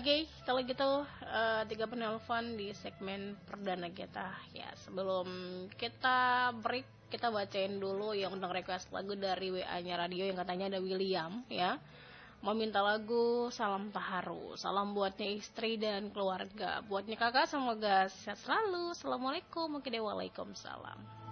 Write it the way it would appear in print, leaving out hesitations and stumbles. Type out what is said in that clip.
Oke, kalau gitu tiga penelpon di segmen perdana kita ya. Sebelum kita break, kita bacain dulu yang undang request lagu dari WA-nya radio yang katanya ada William ya. Mau minta lagu Salam Taharu. Salam buatnya istri dan keluarga. Buatnya kakak semoga sehat selalu. Assalamualaikum. Waalaikumsalam.